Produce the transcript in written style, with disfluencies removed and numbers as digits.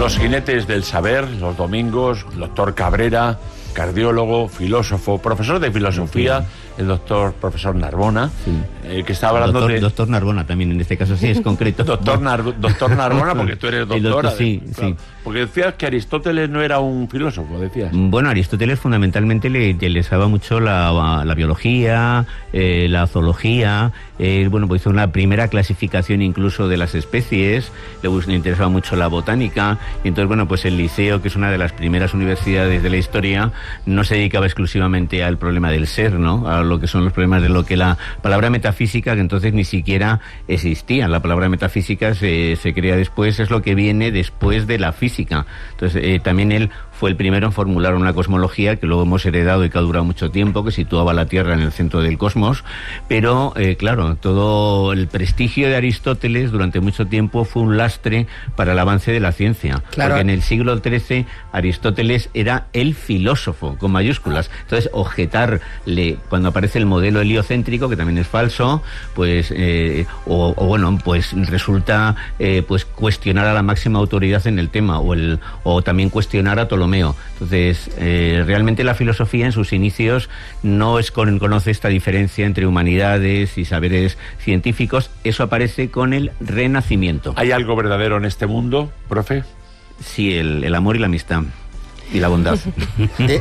Los jinetes del saber, los domingos, el doctor Cabrera, cardiólogo, filósofo, profesor de filosofía, el profesor Narbona, que está hablando Doctor Narbona también, en este caso sí es concreto. Doctor Narbona, porque tú eres doctora. Sí. Porque decías que Aristóteles no era un filósofo, decías. Bueno, Aristóteles fundamentalmente le interesaba mucho la biología, la zoología, pues hizo una primera clasificación incluso de las especies, le interesaba mucho la botánica, y entonces, pues el Liceo, que es una de las primeras universidades de la historia, no se dedicaba exclusivamente al problema del ser, ¿no? A lo que son los problemas de lo que la palabra metafísica, que entonces ni siquiera existía. La palabra metafísica se crea después, es lo que viene después de la física. Entonces, también él fue el primero en formular una cosmología que luego hemos heredado y que ha durado mucho tiempo, que situaba la Tierra en el centro del cosmos, pero claro, todo el prestigio de Aristóteles durante mucho tiempo fue un lastre para el avance de la ciencia, porque en el siglo XIII Aristóteles era el filósofo, con mayúsculas. Entonces, objetarle, cuando aparece el modelo heliocéntrico, que también es falso, pues resulta cuestionar a la máxima autoridad en el tema, o también cuestionar a Ptolomeo. Entonces, realmente la filosofía en sus inicios no conoce esta diferencia entre humanidades y saberes científicos. Eso aparece con el Renacimiento. ¿Hay algo verdadero en este mundo, profe? Sí, el amor y la amistad y la bondad.